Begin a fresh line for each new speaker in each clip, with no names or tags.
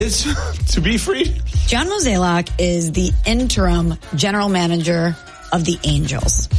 is to be freed?
John Mozeliak is the interim general manager of the Angels.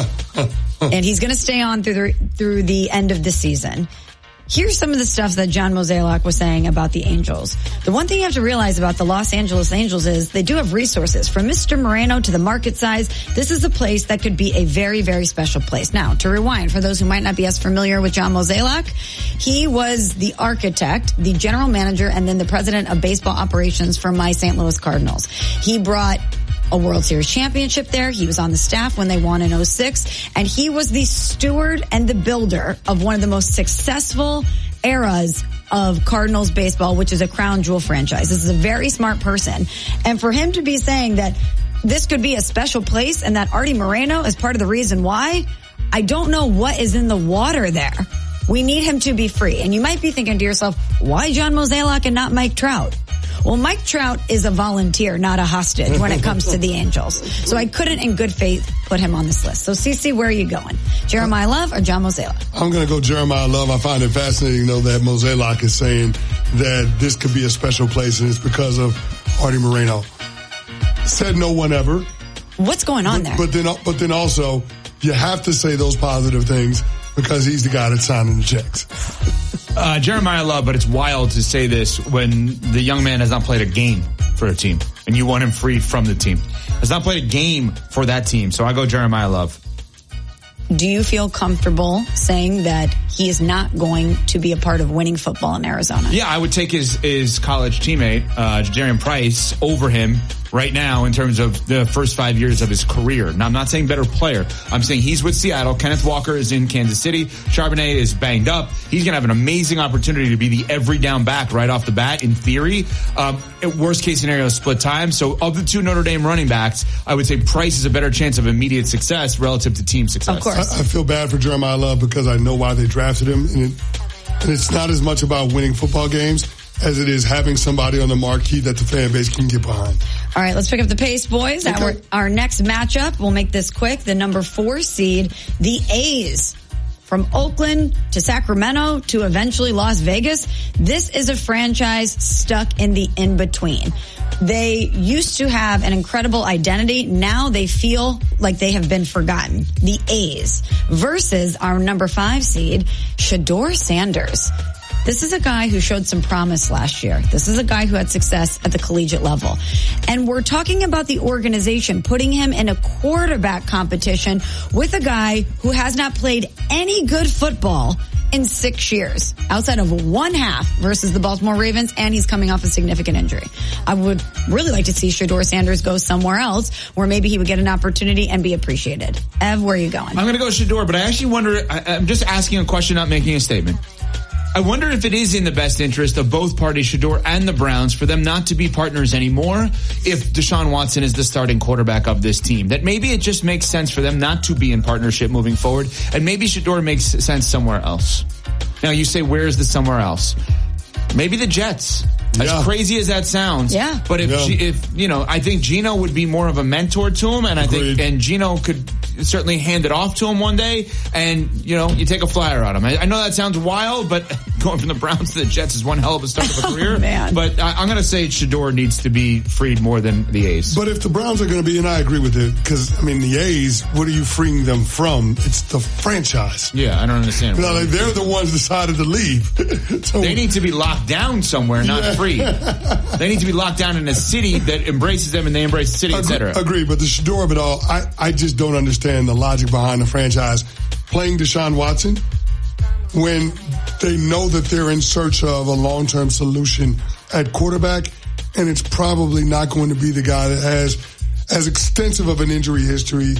And he's going to stay on through the end of the season. Here's some of the stuff that John Mozeliak was saying about the Angels. The one thing you have to realize about the Los Angeles Angels is they do have resources. From Mr. Moreno to the market size, this is a place that could be a very, very special place. Now, to rewind, for those who might not be as familiar with John Mozeliak, he was the architect, the general manager, and then the president of baseball operations for my St. Louis Cardinals. He brought a World Series championship there. He was on the staff when they won in 2006, and he was the steward and the builder of one of the most successful eras of Cardinals baseball, which is a crown jewel franchise. This is a very smart person. And for him to be saying that this could be a special place and that Artie Moreno is part of the reason why, I don't know what is in the water there. We need him to be free. And you might be thinking to yourself, why John Mozeliak and not Mike Trout? Well, Mike Trout is a volunteer, not a hostage when it comes to the Angels. So I couldn't in good faith put him on this list. So CeCe, where are you going? Jeremiah Love or John Mozeliak? I'm
going to go Jeremiah Love. I find it fascinating, though, that Mozeliak is saying that this could be a special place, and it's because of Artie Moreno. Said no one ever.
What's going on there?
But then also, you have to say those positive things because he's the guy that's signing the checks.
Jeremiah Love, but it's wild to say this when the young man has not played a game for a team and you want him free from the team. Has not played a game for that team. So I go Jeremiah Love.
Do you feel comfortable saying that he is not going to be a part of winning football in Arizona?
Yeah, I would take his college teammate, Jadarian Price, over him right now in terms of the first 5 years of his career. Now, I'm not saying better player. I'm saying he's with Seattle. Kenneth Walker is in Kansas City. Charbonnet is banged up. He's going to have an amazing opportunity to be the every down back right off the bat, in theory. Worst case scenario, split time. So of the two Notre Dame running backs, I would say Price is a better chance of immediate success relative to team success.
Of course.
I feel bad for Jeremiah Love because I know why they drafted him. And it's not as much about winning football games as it is having somebody on the marquee that the fan base can get behind.
All right, let's pick up the pace, boys. Okay. Our next matchup, we'll make this quick. The number 4 seed, the A's. From Oakland to Sacramento to eventually Las Vegas, this is a franchise stuck in the in-between. They used to have an incredible identity. Now they feel like they have been forgotten. The A's versus our number 5 seed, Shedeur Sanders. This is a guy who showed some promise last year. This is a guy who had success at the collegiate level. And we're talking about the organization putting him in a quarterback competition with a guy who has not played any good football in 6 years, outside of one half versus the Baltimore Ravens, and he's coming off a significant injury. I would really like to see Shedeur Sanders go somewhere else where maybe he would get an opportunity and be appreciated. Ev, where are you going?
I'm going to go Shedeur, but I actually wonder, I'm just asking a question, not making a statement. I wonder if it is in the best interest of both parties, Shedeur and the Browns, for them not to be partners anymore if Deshaun Watson is the starting quarterback of this team. That maybe it just makes sense for them not to be in partnership moving forward, and maybe Shedeur makes sense somewhere else. Now, you say, where is the somewhere else? Maybe the Jets. As crazy as that sounds.
Yeah.
But if you know, I think Geno would be more of a mentor to him, and and Geno could certainly hand it off to him one day, and, you know, you take a flyer on him. I know that sounds wild, but going from the Browns to the Jets is one hell of a start of a career.
Man.
But I'm going to say Shedeur needs to be freed more than the A's.
But if the Browns are going to be, and I agree with it, because, I mean, the A's, what are you freeing them from? It's the franchise.
Yeah, I don't understand.
You know, like, they're the ones decided to leave.
So, they need to be locked down somewhere, not free. They need to be locked down in a city that embraces them and they embrace the city, etc.
Agree, but the Shedeur of it all, I just don't understand the logic behind the franchise playing Deshaun Watson when they know that they're in search of a long-term solution at quarterback, and it's probably not going to be the guy that has as extensive of an injury history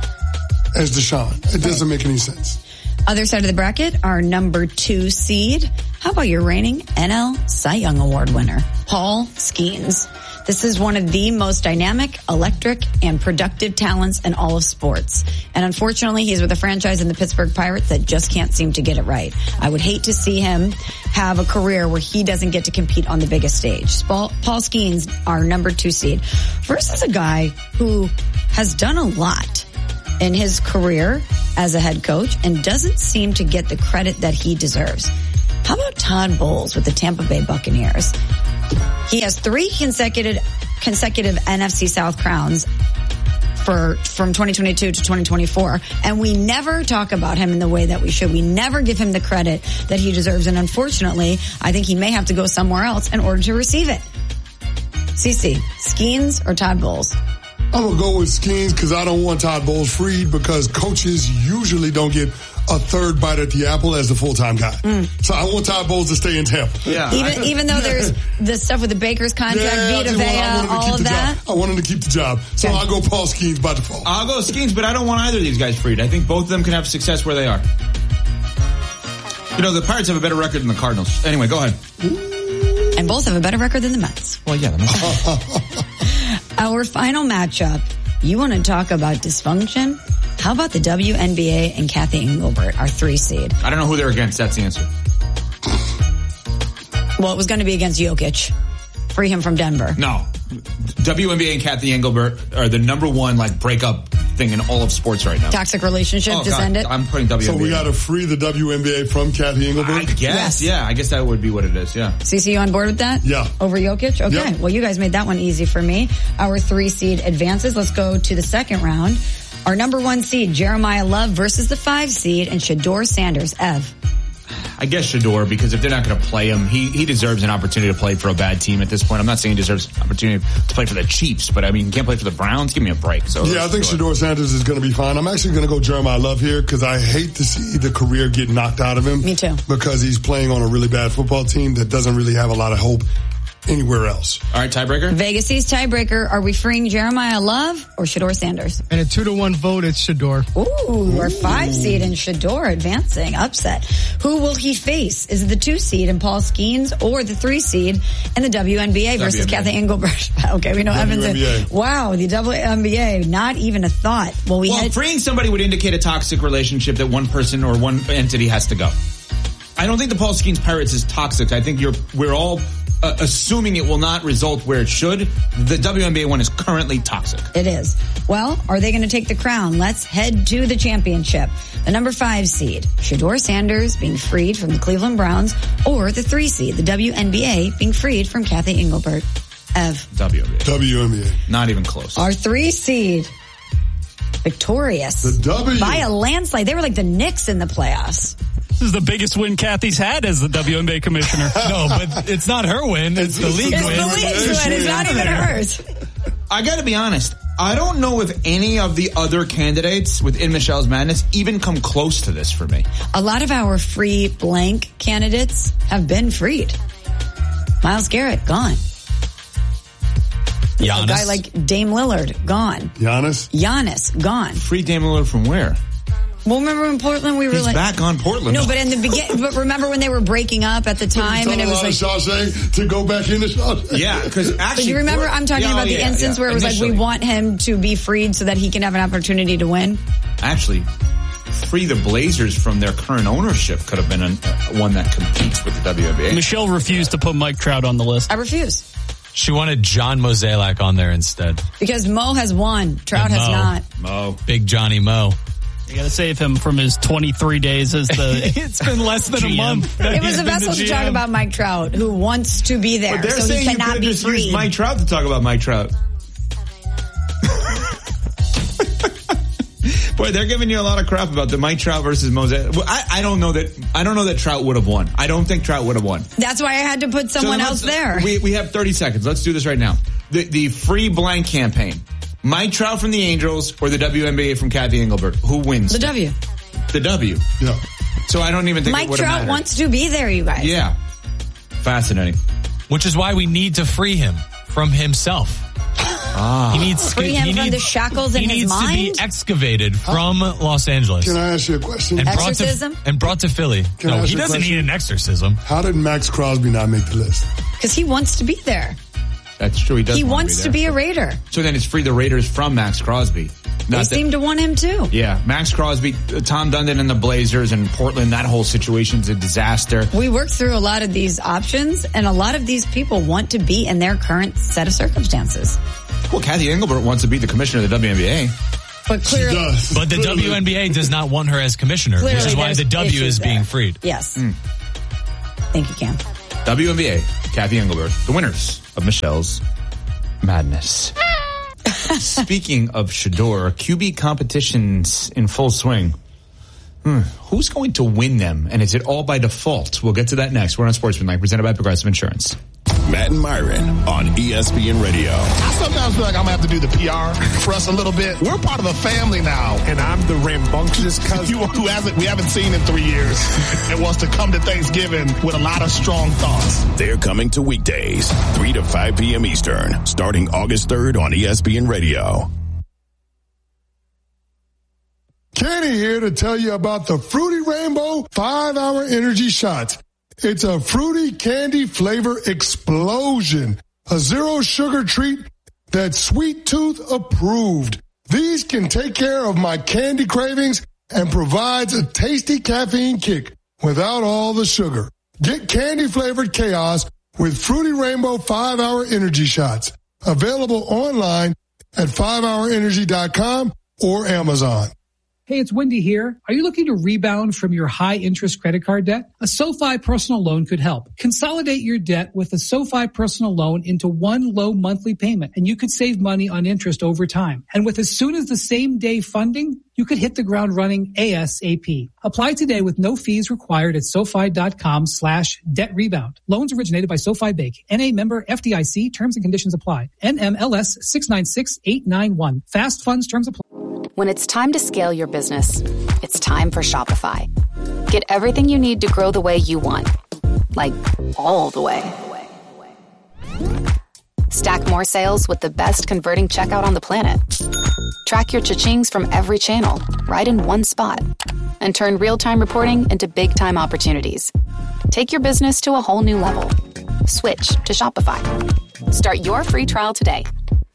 as Deshaun. It doesn't make any sense.
Other side of the bracket, our number 2 seed. How about your reigning NL Cy Young Award winner, Paul Skeens? This is one of the most dynamic, electric, and productive talents in all of sports. And unfortunately, he's with a franchise in the Pittsburgh Pirates that just can't seem to get it right. I would hate to see him have a career where he doesn't get to compete on the biggest stage. Paul Skeens, our number 2 seed, versus a guy who has done a lot in his career as a head coach and doesn't seem to get the credit that he deserves. How about Todd Bowles with the Tampa Bay Buccaneers? He has 3 consecutive NFC South crowns from 2022 to 2024, and we never talk about him in the way that we should. We never give him the credit that he deserves, and unfortunately, I think he may have to go somewhere else in order to receive it. CC, Skeens or Todd Bowles?
I'm going to go with Skeens because I don't want Todd Bowles freed because coaches usually don't get a third bite at the apple as the full-time guy. So I want Todd Bowles to stay in Tampa.
Yeah.
Even though there's the stuff with the Baker's contract, Vita Vea, all of that.
I want him to keep the job. So I'll go Paul Skeens by default.
I'll go Skeens, but I don't want either of these guys freed. I think both of them can have success where they are. The Pirates have a better record than the Cardinals. Anyway, go ahead.
And both have a better record than the Mets.
Well, yeah.
Our final matchup, you want to talk about dysfunction? How about the WNBA and Kathy Engelbert, our 3 seed?
I don't know who they're against. That's the answer.
Well, it was going to be against Jokic. Free him from Denver.
No. WNBA and Kathy Engelbert are the number one breakup thing in all of sports right now.
Toxic relationship, just end it.
I'm putting WNBA.
So we got to free the WNBA from Kathy Engelbert?
I guess, yes. Yeah. I guess that would be what it is, yeah.
CC, you on board with that?
Yeah.
Over Jokic? Okay.
Yeah.
Well, you guys made that one easy for me. Our 3 seed advances. Let's go to the second round. Our number 1 seed, Jeremiah Love versus the 5 seed, and Shedeur Sanders. Ev.
I guess Shedeur, because if they're not going to play him, he deserves an opportunity to play for a bad team at this point. I'm not saying he deserves an opportunity to play for the Chiefs, but he can't play for the Browns. Give me a break. So
yeah, I think Shedeur Sanders is going to be fine. I'm actually going to go Jeremiah Love here because I hate to see the career get knocked out of him.
Me too.
Because he's playing on a really bad football team that doesn't really have a lot of hope anywhere else.
All right, tiebreaker?
Vegas East tiebreaker. Are we freeing Jeremiah Love or Shedeur Sanders?
And a 2-1 vote, it's Shedeur.
Ooh, our 5 seed and Shedeur advancing. Upset. Who will he face? Is it the 2 seed and Paul Skeens or the 3 seed and the WNBA versus Kathy Engelbert? Okay, we know Evans. Wow, the WNBA, not even a thought. Well,
freeing somebody would indicate a toxic relationship that one person or one entity has to go. I don't think the Paul Skeens Pirates is toxic. I think we're all assuming it will not result where it should. The WNBA one is currently toxic.
It is. Well, are they going to take the crown? Let's head to the championship. The number 5 seed, Shedeur Sanders being freed from the Cleveland Browns, or the 3 seed, the WNBA being freed from Kathy Engelbert. Ev.
WNBA.
Not even close.
Our 3 seed, victorious.
The W.
By a landslide. They were like the Knicks in the playoffs.
This is the biggest win Kathy's had as the WNBA commissioner.
No, but it's not her win. It's the league
It's
win.
the league's win. It's not even hers.
I got to be honest. I don't know if any of the other candidates within Michelle's Madness even come close to this for me.
A lot of our free blank candidates have been freed. Myles Garrett, gone.
Giannis.
A guy like Dame Lillard, gone.
Giannis,
gone.
Free Dame Lillard from where?
Well, remember in Portland we were
He's back on Portland.
No, but in the beginning, but remember when they were breaking up at the time, and it was like
Shawshank to go back into Shawshank.
Yeah, because actually,
but you remember I'm talking about the instance where it was
initially.
like we want him to be freed so that he can have an opportunity to win.
Actually, free the Blazers from their current ownership could have been one that competes with the WNBA.
Michelle refused to put Mike Trout on the list.
I refuse.
She wanted John Mozeliak on there instead.
Because Mo has won. Trout has not.
Mo.
Big Johnny Mo.
You got to save him from his 23 days as the.
It's been less than
GM.
a month.
It was a vessel to talk about Mike Trout, who wants to be there,
But they're
so
saying
he
you
cannot
could have
be
just
freed.
used Mike Trout to talk about Mike Trout. Boy, they're giving you a lot of crap about the Mike Trout versus Moses. Well, I don't know that Trout would have won. I don't think Trout would have won.
That's why I had to put someone else there.
We have 30 seconds. Let's do this right now. The free blank campaign. Mike Trout from the Angels or the WNBA from Kathy Engelbert. Who wins?
The W.
The W.
Yeah.
So I don't even think
Mike
it would have
Trout
mattered.
wants to be there, you guys.
Yeah. Fascinating.
Which is why we need to free him from himself. He needs
Free him from the shackles in his mind?
He needs to be excavated from Los Angeles.
Can I ask you a question?
Exorcism?
Brought to Philly.
Can I
No,
ask
he
you a
doesn't
question?
need an exorcism.
How did Max Crosby not make the list?
Because he wants to be there.
That's true. He does.
He
want
wants to be a Raider.
So then it's free the Raiders from Max Crosby.
They seem to want him too.
Yeah, Max Crosby, Tom Dundon and the Blazers and Portland, that whole situation's a disaster.
We worked through a lot of these options, and a lot of these people want to be in their current set of circumstances.
Well, Kathy Engelbert wants to be the commissioner of the WNBA.
But clearly,
But the WNBA does not want her as commissioner, which is why the W is being freed.
Yes. Thank you, Cam.
WNBA, Kathy Engelbert, the winners of Michelle's madness. Speaking of Shador, QB competitions in full swing. Who's going to win them? And is it all by default? We'll get to that next. We're on Sportsmanlike, presented by Progressive Insurance.
Matt and Myron on ESPN Radio.
I sometimes feel like I'm going to have to do the PR for us a little bit. We're part of a family now.
And I'm the rambunctious cousin
we haven't seen in 3 years and wants to come to Thanksgiving with a lot of strong thoughts.
They're coming to weekdays, 3 to 5 p.m. Eastern, starting August 3rd on ESPN Radio.
Kenny here to tell you about the Fruity Rainbow 5-Hour Energy Shots. It's a fruity candy flavor explosion. A zero sugar treat that's Sweet Tooth approved. These can take care of my candy cravings and provides a tasty caffeine kick without all the sugar. Get candy flavored chaos with Fruity Rainbow 5-Hour Energy Shots. Available online at 5hourenergy.com or Amazon.
Hey, it's Wendy here. Are you looking to rebound from your high-interest credit card debt? A SoFi personal loan could help. Consolidate your debt with a SoFi personal loan into one low monthly payment, and you could save money on interest over time. And with as soon as the same day funding, you could hit the ground running ASAP. Apply today with no fees required at SoFi.com/debt rebound. Loans originated by SoFi Bank. NA member FDIC. Terms and conditions apply. NMLS 696891. Fast funds terms apply.
When it's time to scale your business, it's time for Shopify. Get everything you need to grow the way you want. Like, all the way. Stack more sales with the best converting checkout on the planet. Track your cha-chings from every channel, right in one spot. And turn real-time reporting into big-time opportunities. Take your business to a whole new level. Switch to Shopify. Start your free trial today.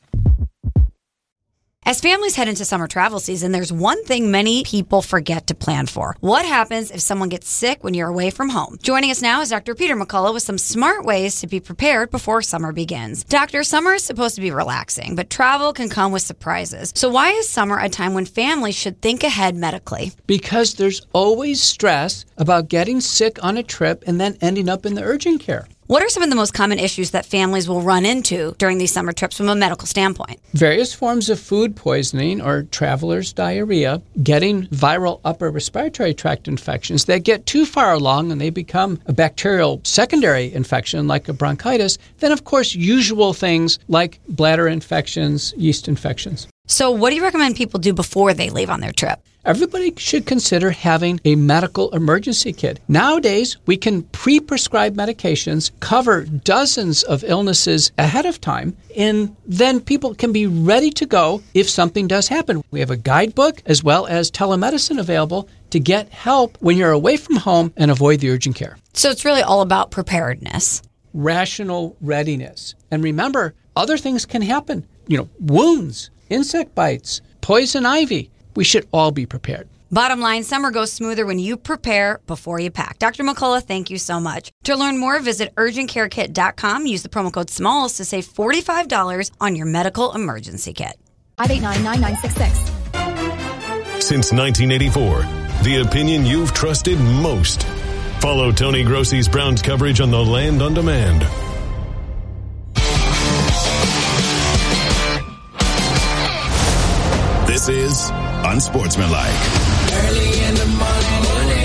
As families head into summer travel season, there's one thing many people forget to plan for. What happens if someone gets sick when you're away from home? Joining us now is Dr. Peter McCullough with some smart ways to be prepared before summer begins. Doctor, summer is supposed to be relaxing, but travel can come with surprises. So why is summer a time when families should think ahead medically?
Because there's always stress about getting sick on a trip and then ending up in the urgent care.
What are some of the most common issues that families will run into during these summer trips from a medical standpoint?
Various forms of food poisoning or traveler's diarrhea, getting viral upper respiratory tract infections that get too far along and they become a bacterial secondary infection like a bronchitis. Then, of course, usual things like bladder infections, yeast infections.
So what do you recommend people do before they leave on their trip?
Everybody should consider having a medical emergency kit. Nowadays, we can pre-prescribe medications, cover dozens of illnesses ahead of time, and then people can be ready to go if something does happen. We have a guidebook as well as telemedicine available to get help when you're away from home and avoid the urgent care.
So it's really all about preparedness.
Rational readiness. And remember, other things can happen. Wounds, insect bites, poison ivy. We should all be prepared.
Bottom line, summer goes smoother when you prepare before you pack. Dr. McCullough, thank you so much. To learn more, visit urgentcarekit.com. Use the promo code SMALLS to save $45 on your medical emergency kit.
589-9966.
Since 1984, the opinion you've trusted most. Follow Tony Grossi's Browns coverage on The Land on Demand. This is Unsportsmanlike.
Early in the morning.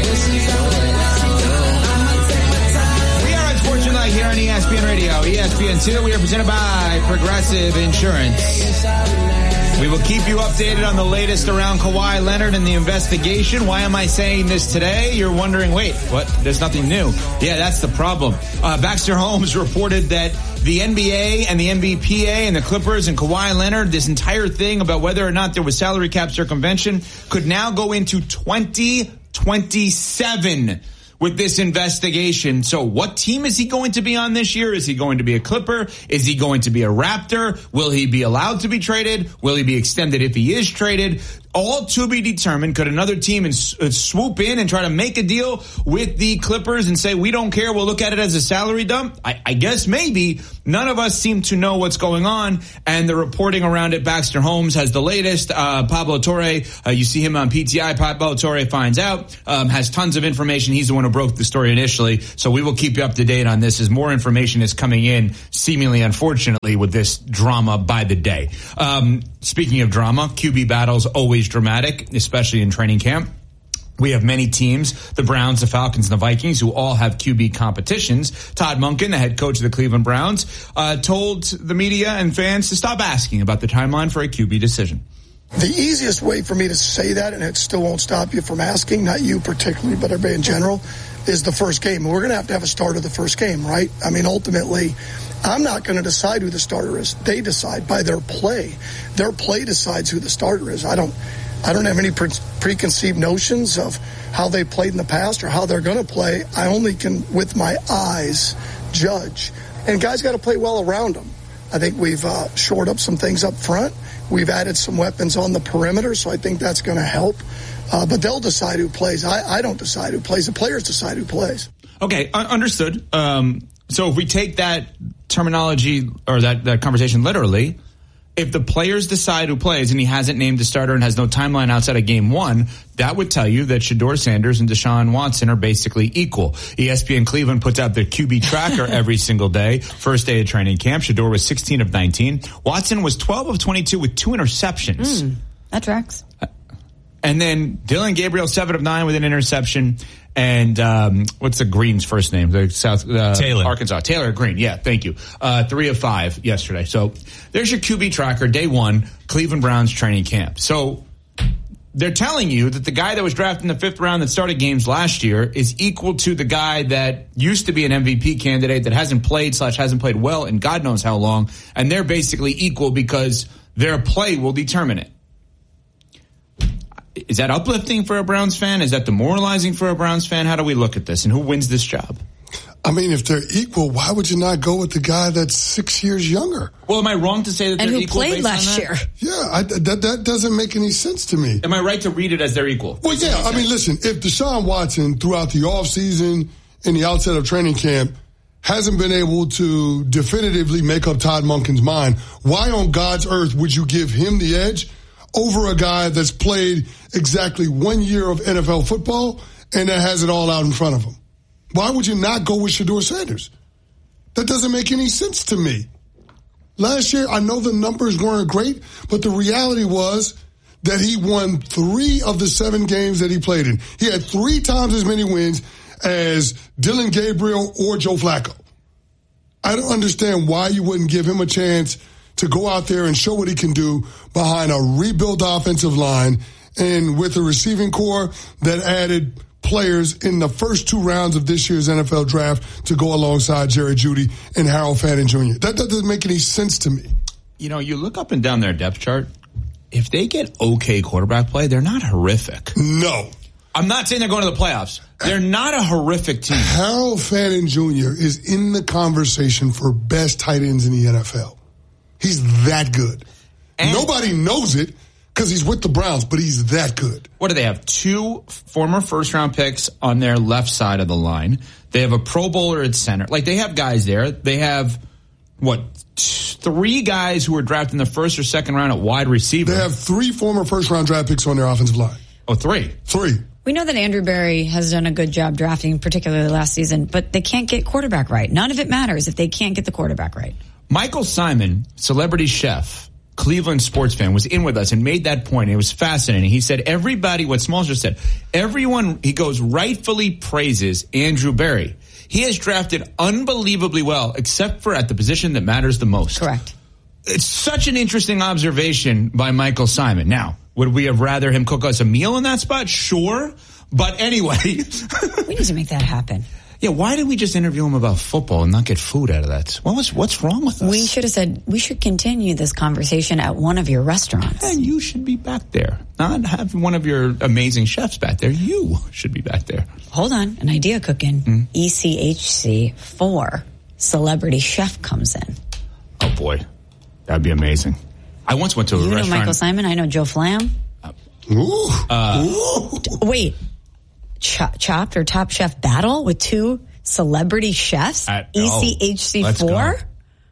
We are Unsportsmanlike here on ESPN Radio, ESPN2. We are presented by Progressive Insurance. We will keep you updated on the latest around Kawhi Leonard and the investigation. Why am I saying this today? You're wondering, wait, what? There's nothing new. Yeah, that's the problem. Baxter Holmes reported that the NBA and the NBPA and the Clippers and Kawhi Leonard, this entire thing about whether or not there was salary cap circumvention, could now go into 2027 with this investigation. So what team is he going to be on this year? Is he going to be a Clipper? Is he going to be a Raptor? Will he be allowed to be traded? Will he be extended if he is traded? all to be determined. Could another team swoop in and try to make a deal with the Clippers and say, we don't care, we'll look at it as a salary dump? I guess maybe. None of us seem to know what's going on, and the reporting around it, Baxter Holmes has the latest. Pablo Torre, you see him on PTI. Pablo Torre finds out, has tons of information. He's the one who broke the story initially, so we will keep you up to date on this as more information is coming in, seemingly unfortunately, with this drama by the day. Speaking of drama, QB battles always dramatic, especially in training camp. We have many teams, the Browns, the Falcons, and the Vikings, who all have QB competitions. Todd Monken, the head coach of the Cleveland Browns, told the media and fans to stop asking about the timeline for a QB decision.
The easiest way for me to say that, and it still won't stop you from asking, not you particularly, but everybody in general, is the first game. We're going to have a starter the first game, right? I mean, ultimately, I'm not going to decide who the starter is. They decide by their play. Their play decides who the starter is. I don't have any preconceived notions of how they played in the past or how they're going to play. I only can, with my eyes, judge. And guys got to play well around them. I think we've shored up some things up front. We've added some weapons on the perimeter, so I think that's going to help. But they'll decide who plays. I don't decide who plays. The players decide who plays.
Okay, understood. So if we take that terminology or that conversation literally, if the players decide who plays and he hasn't named the starter and has no timeline outside of game one, that would tell you that Shedeur Sanders and Deshaun Watson are basically equal. ESPN Cleveland puts out their QB tracker every single day. First day of training camp, Shedeur was 16 of 19. Watson was 12 of 22 with 2 interceptions.
That tracks.
And then Dylan Gabriel, 7 of 9 with an interception. And what's the Green's first name? The
Taylor.
Arkansas. Taylor Green. Yeah, thank you. 3 of 5 yesterday. So there's your QB tracker, day one, Cleveland Browns training camp. So they're telling you that the guy that was drafted in the 5th round that started games last year is equal to the guy that used to be an MVP candidate that hasn't played well in God knows how long. And they're basically equal because their play will determine it. Is that uplifting for a Browns fan? Is that demoralizing for a Browns fan? How do we look at this? And who wins this job?
I mean, if they're equal, why would you not go with the guy that's 6 years younger?
Well, am I wrong to say that they're equal?
And who played last year?
Yeah, that doesn't make any sense to me.
Am I right to read it as they're equal?
Well, yeah. I mean, listen, if Deshaun Watson throughout the offseason and the outset of training camp hasn't been able to definitively make up Todd Monken's mind, why on God's earth would you give him the edge over a guy that's played exactly 1 year of NFL football and that has it all out in front of him? Why would you not go with Shedeur Sanders? That doesn't make any sense to me. Last year, I know the numbers weren't great, but the reality was that he won 3 of the 7 games that he played in. He had 3 times as many wins as Dylan Gabriel or Joe Flacco. I don't understand why you wouldn't give him a chance to go out there and show what he can do behind a rebuilt offensive line and with a receiving core that added players in the first 2 rounds of this year's NFL draft to go alongside Jerry Jeudy and Harold Fannin Jr. That doesn't make any sense to me.
You know, you look up and down their depth chart. If they get okay quarterback play, they're not horrific.
No.
I'm not saying they're going to the playoffs. They're not a horrific team.
Harold Fannin Jr. is in the conversation for best tight ends in the NFL. He's that good. And nobody knows it because he's with the Browns, but he's that good.
What do they have? 2 former first-round picks on their left side of the line. They have a Pro Bowler at center. Like, they have guys there. They have, 3 guys who were drafted in the first or second round at wide receiver.
They have 3 former first-round draft picks on their offensive line.
Oh, 3?
3.
We know that Andrew Berry has done a good job drafting, particularly last season, but they can't get quarterback right. None of it matters if they can't get the quarterback right.
Michael Simon, celebrity chef, Cleveland sports fan, was in with us and made that point. It was fascinating. He said everybody, what Smalls just said, everyone, he goes, rightfully praises Andrew Berry. He has drafted unbelievably well, except for at the position that matters the most.
Correct.
It's such an interesting observation by Michael Simon. Now, would we have rather him cook us a meal in that spot? Sure. But anyway.
We need to make that happen.
Yeah, why did we just interview him about football and not get food out of that? What's wrong with us?
We should have said, we should continue this conversation at one of your restaurants.
And you should be back there. Not have one of your amazing chefs back there. You should be back there.
Hold on. An idea cooking. ECHC 4 celebrity chef comes in.
Oh, boy. That'd be amazing. I once went to a restaurant.
You know Michael Simon. I know Joe Flam. Wait, Chopped or Top Chef battle with two celebrity chefs? ECHC4?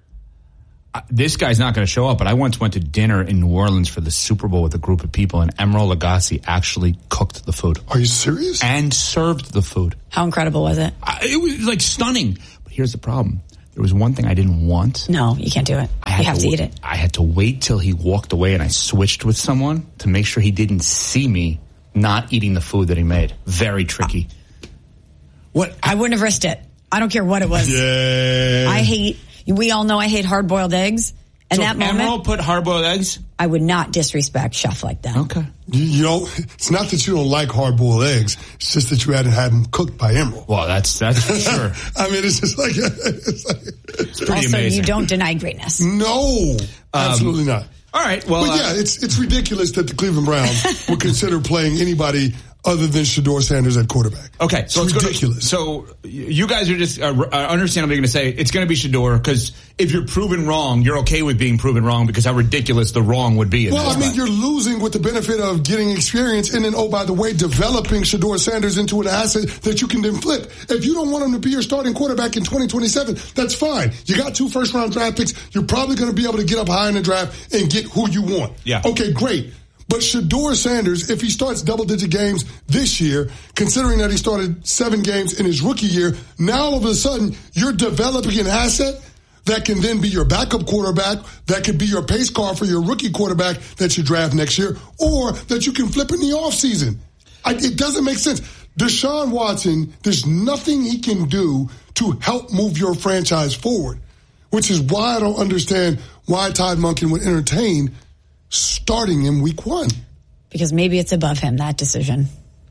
This guy's not going to show up, but I once went to dinner in New Orleans for the Super Bowl with a group of people, and Emeril Lagasse actually cooked the food.
Are you serious?
And served the food.
How incredible was it?
It was like stunning. But here's the problem. There was one thing I didn't want.
No, you can't do it. You have to eat it.
I had to wait till he walked away, and I switched with someone to make sure he didn't see me not eating the food that he made. Very tricky. What?
I wouldn't have risked it. I don't care what it was.
Yeah.
We all know I hate hard-boiled eggs. And
so
that moment,
Emeril put hard-boiled eggs?
I would not disrespect Chef like that.
Okay.
You know, it's not that you don't like hard-boiled eggs. It's just that you hadn't had them cooked by Emeril.
Well, that's for sure.
I mean, it's just like...
It's pretty
also,
amazing.
You don't deny greatness.
No, absolutely not.
All right, well...
But yeah, it's ridiculous that the Cleveland Browns would consider playing anybody other than Shedeur Sanders at quarterback.
Okay, so
it's ridiculous.
So you guys are just understandably going to say it's going to be Shedeur because if you're proven wrong, you're okay with being proven wrong because how ridiculous the wrong would be.
Well, I mean, you're losing with the benefit of getting experience and then, oh, by the way, developing Shedeur Sanders into an asset that you can then flip. If you don't want him to be your starting quarterback in 2027, that's fine. You got 2 first-round draft picks. You're probably going to be able to get up high in the draft and get who you want.
Yeah.
Okay, great. But Shedeur Sanders, if he starts double-digit games this year, considering that he started 7 games in his rookie year, now all of a sudden you're developing an asset that can then be your backup quarterback, that could be your pace car for your rookie quarterback that you draft next year, or that you can flip in the offseason. It doesn't make sense. Deshaun Watson, there's nothing he can do to help move your franchise forward, which is why I don't understand why Todd Monken would entertain starting in week 1.
Because maybe it's above him, that decision.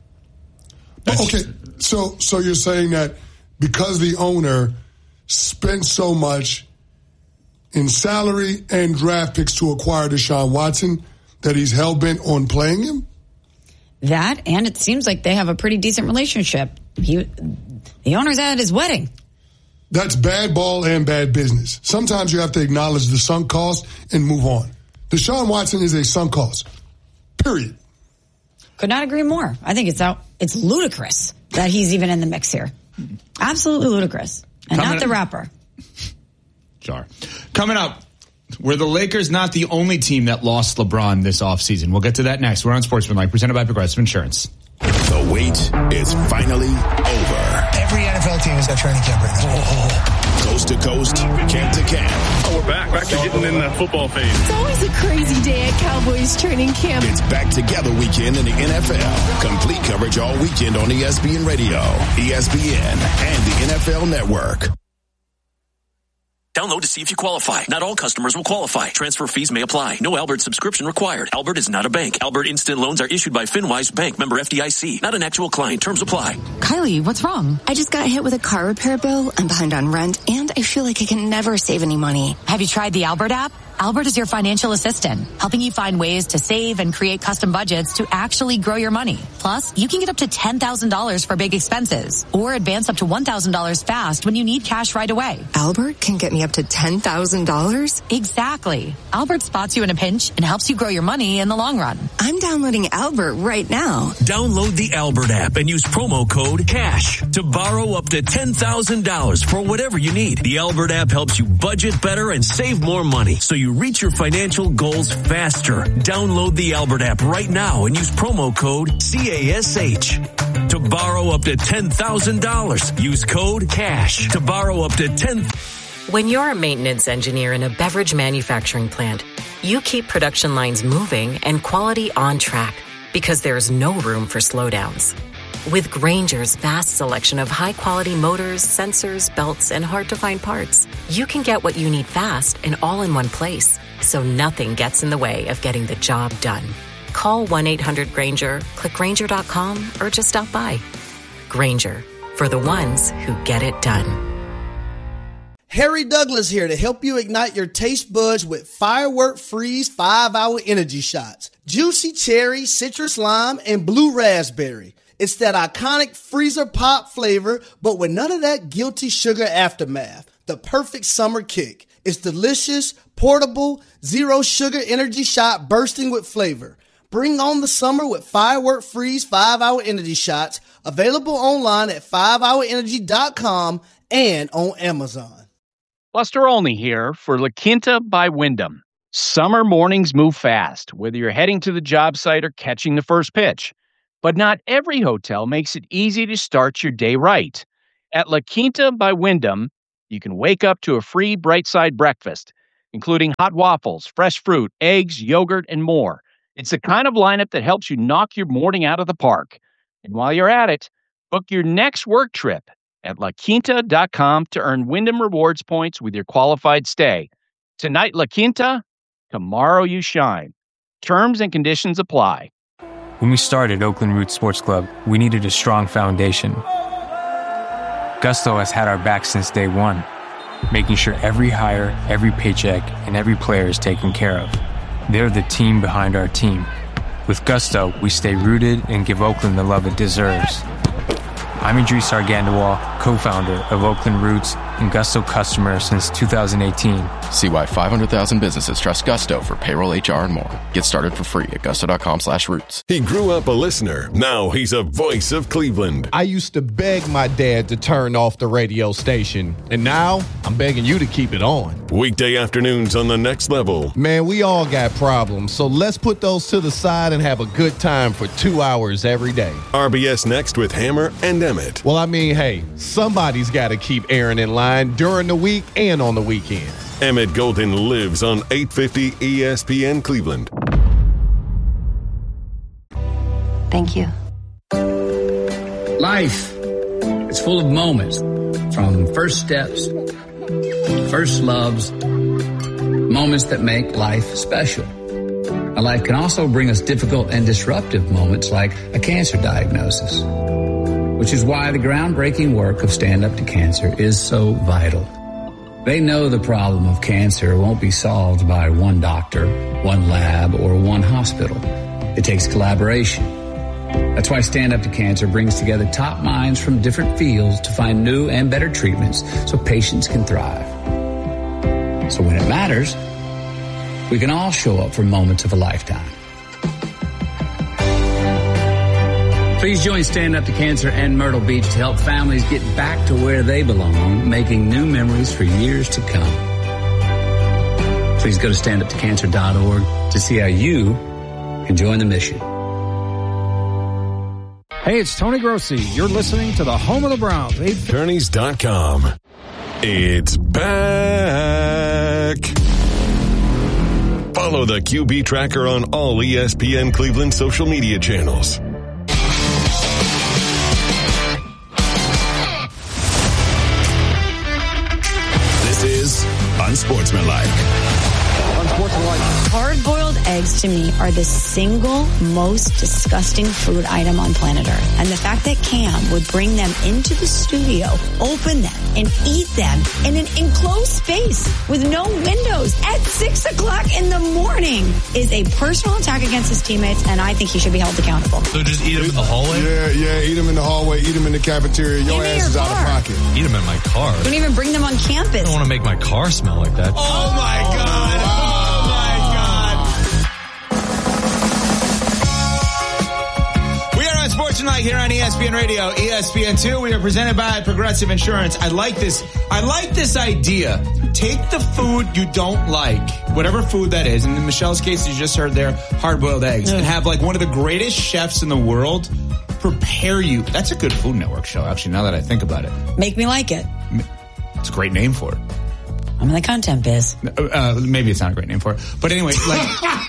Okay, so you're saying that because the owner spent so much in salary and draft picks to acquire Deshaun Watson that he's hell-bent on playing him?
That, and it seems like they have a pretty decent relationship. The owner's at his wedding.
That's bad ball and bad business. Sometimes you have to acknowledge the sunk cost and move on. Deshaun Watson is a sunk cost. Period.
Could not agree more. I think it's ludicrous that he's even in the mix here. Absolutely ludicrous. And not the rapper.
Sure. Coming up, were the Lakers not the only team that lost LeBron this offseason? We'll get to that next. We're on Sportsmanlike, presented by Progressive Insurance.
The wait is finally over.
Every NFL team is at training camp right now.
Coast to coast, camp to camp.
Oh, we're back to getting in the football phase.
It's always a crazy day at Cowboys training camp.
It's back together weekend in the NFL. Complete coverage all weekend on ESPN Radio, ESPN, and the NFL Network.
Download to see if you qualify. Not all customers will qualify. Transfer fees may apply. No Albert subscription required. Albert is not a bank. Albert Instant Loans are issued by FinWise Bank, member FDIC. Not an actual client. Terms apply.
Kylie, what's wrong? I just got hit with a car repair bill. I'm behind on rent, and I feel like I can never save any money.
Have you tried the Albert app? Albert is your financial assistant, helping you find ways to save and create custom budgets to actually grow your money. Plus, you can get up to $10,000 for big expenses or advance up to $1,000 fast when you need cash right away.
Albert can get me up to $10,000?
Exactly. Albert spots you in a pinch and helps you grow your money in the long run.
I'm downloading Albert right now.
Download the Albert app and use promo code CASH to borrow up to $10,000 for whatever you need. The Albert app helps you budget better and save more money so you reach your financial goals faster. Download the Albert app right now and use promo code CASH to borrow up to $10,000. Use code CASH to borrow up to $10,000.
When you're a maintenance engineer in a beverage manufacturing plant, you keep production lines moving and quality on track because there's no room for slowdowns. With Grainger's vast selection of high-quality motors, sensors, belts, and hard-to-find parts, you can get what you need fast and all in one place, so nothing gets in the way of getting the job done. Call 1-800-GRAINGER, click Grainger.com, or just stop by. Grainger, for the ones who get it done.
Harry Douglas here to help you ignite your taste buds with Firework Freeze 5-hour energy shots. Juicy cherry, citrus lime, and blue raspberry. It's that iconic freezer pop flavor, but with none of that guilty sugar aftermath. The perfect summer kick. It's delicious, portable, zero sugar energy shot bursting with flavor. Bring on the summer with Firework Freeze 5-Hour Energy Shots, available online at 5hourenergy.com and on Amazon.
Buster Olney here for La Quinta by Wyndham. Summer mornings move fast, whether you're heading to the job site or catching the first pitch. But not every hotel makes it easy to start your day right. At La Quinta by Wyndham, you can wake up to a free Bright Side breakfast, including hot waffles, fresh fruit, eggs, yogurt, and more. It's the kind of lineup that helps you knock your morning out of the park. And while you're at it, book your next work trip at LaQuinta.com to earn Wyndham Rewards points with your qualified stay. Tonight, La Quinta, tomorrow you shine. Terms and conditions apply.
When we started Oakland Roots Sports Club, we needed a strong foundation. Gusto has had our back since day one, making sure every hire, every paycheck, and every player is taken care of. They're the team behind our team. With Gusto, we stay rooted and give Oakland the love it deserves. I'm Idris Argandawal, co-founder of Oakland Roots and Gusto customer since 2018.
See why 500,000 businesses trust Gusto for payroll, HR, and more. Get started for free at gusto.com/roots.
He grew up a listener. Now he's a voice of Cleveland.
I used to beg my dad to turn off the radio station, and now I'm begging you to keep it on.
Weekday afternoons on The Next Level.
Man, we all got problems, so let's put those to the side and have a good time for 2 hours every day.
RBS Next with Hammer and Emmett.
Well, I mean, hey, somebody's got to keep Aaron in line during the week and on the weekends.
Emmett Golden lives on 850 ESPN Cleveland.
Thank you.
Life is full of moments, from first steps, first loves, moments that make life special. Now, life can also bring us difficult and disruptive moments like a cancer diagnosis, which is why the groundbreaking work of Stand Up to Cancer is so vital. They know the problem of cancer won't be solved by one doctor, one lab, or one hospital. It takes collaboration. That's why Stand Up to Cancer brings together top minds from different fields to find new and better treatments so patients can thrive. So when it matters, we can all show up for moments of a lifetime. Please join Stand Up to Cancer and Myrtle Beach to help families get back to where they belong, making new memories for years to come. Please go to standuptocancer.org to see how you can join the mission.
Hey, it's Tony Grossi. You're listening to the home of the Browns.
Kearneys.com. It's back. Follow the QB Tracker on all ESPN Cleveland social media channels. This is Unsportsmanlike.
Hard-boiled eggs to me are the single most disgusting food item on planet Earth. And the fact that Cam would bring them into the studio, open them, and eat them in an enclosed space with no windows at 6 o'clock in the morning is a personal attack against his teammates, and I think he should be held accountable.
So just eat them in the hallway?
Yeah, eat them in the hallway, eat them in the cafeteria. Your ass is out of pocket.
Eat them in my car.
Don't even bring them on campus.
I don't want to make my car smell like that.
Oh my God. Sportsmanlike here on ESPN Radio, ESPN2. We are presented by Progressive Insurance. I like this idea. Take the food you don't like, whatever food that is. And in Michelle's case, you just heard there, hard-boiled eggs. And have like one of the greatest chefs in the world prepare you. That's a good Food Network show, actually, now that I think about it.
Make me like it.
It's a great name for it.
I'm in the content biz.
Maybe it's not a great name for it. But anyway, like,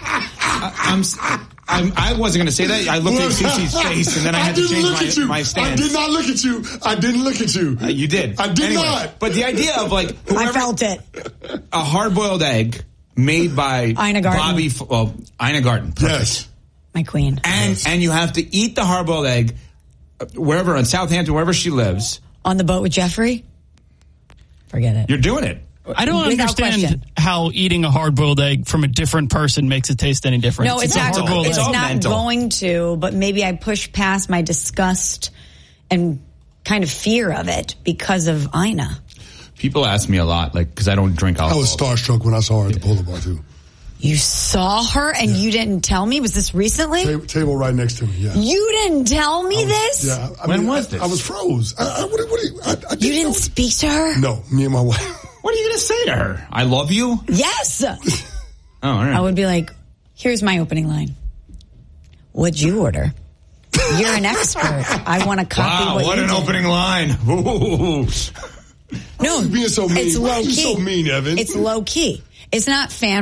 I wasn't going to say that. I looked at Cece's face, and then I had to change my stance.
I did not look at you. I didn't look at you.
You did.
I did not.
But the idea of like
I felt it.
A hard-boiled egg made by
Ina Garten.
Ina Garten. Perfect.
Yes.
My queen.
And you have to eat the hard-boiled egg wherever in Southampton, wherever she lives.
On the boat with Jeffrey? Forget it.
You're doing it.
I don't understand how eating a hard-boiled egg from a different person makes it taste any different.
No, it's not going to, but maybe I push past my disgust and kind of fear of it because of Ina.
People ask me a lot, like, because I don't drink alcohol.
I was starstruck when I saw her at the Polar Bar, too.
You saw her and you didn't tell me? Was this recently?
Table right next to me, yeah.
You didn't tell me this?
Yeah.
When was this?
I was froze.
You didn't speak to her?
No, me and my wife.
What are you going to say to her? I love you?
Yes.
Oh, all right.
I would be like, here's my opening line. What'd you order? You're an expert. I want to copy
wow,
what
an
did.
opening line. Ooh.
No, being so mean.
It's low key.
So mean, Evan.
It's low key. It's not fan